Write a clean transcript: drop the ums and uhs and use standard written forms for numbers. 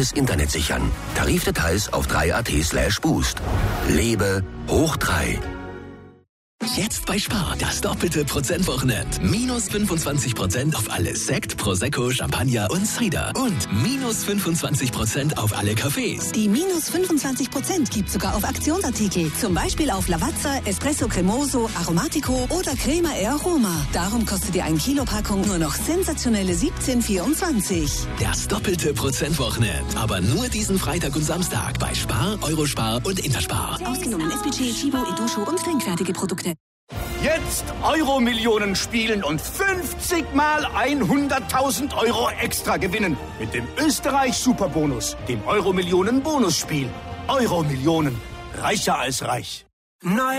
gratis Internet sichern. Tarifdetails auf 3at/boost. Lebe hoch 3. Jetzt bei Spar das doppelte Prozentwochenend. Minus 25% auf alles Sekt, Prosecco, Champagner und Cider. Und minus 25% auf alle Cafés. Die minus 25% gibt sogar auf Aktionsartikel. Zum Beispiel auf Lavazza, Espresso Cremoso, Aromatico oder Crema e Aroma. Darum kostet die 1 Kilo Packung nur noch sensationelle 17,24. Das doppelte Prozentwochenend. Aber nur diesen Freitag und Samstag bei Spar, Eurospar und Interspar. Ausgenommen SPG, Chibo, Edusho und trinkfertige Produkte. Jetzt Euro-Millionen spielen und 50 mal 100.000 Euro extra gewinnen. Mit dem Österreich-Superbonus, dem Euro-Millionen-Bonusspiel. Euro-Millionen. Reicher als reich. Nein.